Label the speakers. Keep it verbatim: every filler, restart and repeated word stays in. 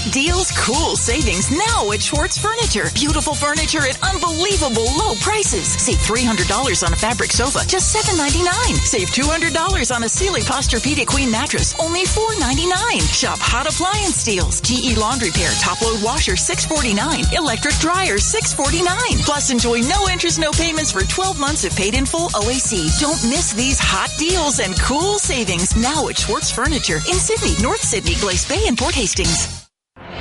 Speaker 1: deals, cool savings now at Schwartz Furniture. Beautiful furniture at unbelievable low prices. Save three hundred dollars on a fabric sofa, just seven ninety-nine. Save two hundred dollars on a Sealy Posturepedic Queen mattress, only four ninety-nine. Shop hot appliance deals. G E laundry pair, top load washer, six forty-nine. Electric dryer, six forty-nine. Plus enjoy no interest, no payments for twelve months of paid in full O A C. Don't miss these hot deals and cool savings now at Schwartz Furniture in Sydney, North Sydney, Glace Bay, and Port Hastings.